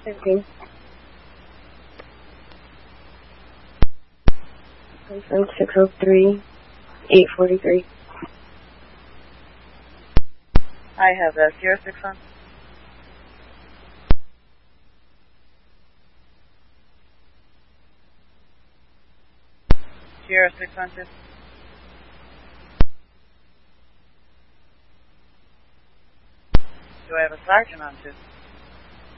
15. Confirm 603, 843. I have Sierra 61. Sierra 612. Do I have a sergeant on 2?